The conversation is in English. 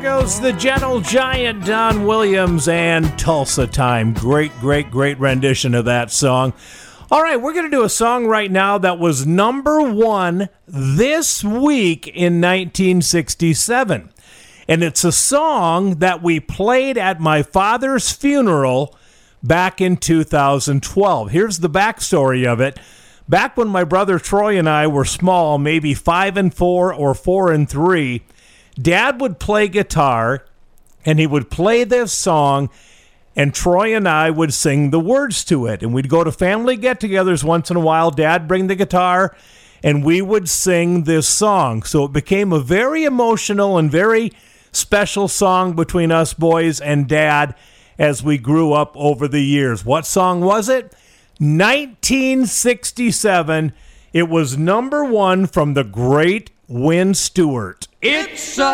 Goes the Gentle Giant, Don Williams, and Tulsa Time. Great rendition of that song. All right, we're going to do a song right now that was number one this week in 1967. And it's a song that we played at my father's funeral back in 2012. Here's the backstory of it. Back when my brother Troy and I were small, maybe 5 and 4 or 4 and 3, Dad would play guitar, and he would play this song, and Troy and I would sing the words to it. And we'd go to family get-togethers once in a while. Dad bring the guitar, and we would sing this song. So it became a very emotional and very special song between us boys and Dad as we grew up over the years. What song was it? 1967. It was number one from the great Wynn Stewart. It's